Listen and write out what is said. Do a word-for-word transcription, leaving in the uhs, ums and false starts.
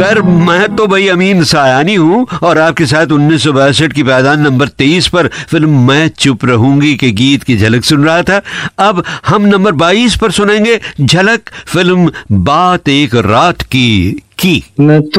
खैर, मैं तो भाई अमीन सायानी हूँ और आपके साथ उन्नीस सौ बासठ की पायदान नंबर तेईस पर फिल्म मैं चुप रहूंगी के गीत की झलक सुन रहा था। अब हम नंबर बाईस पर सुनेंगे झलक फिल्म बात एक रात की की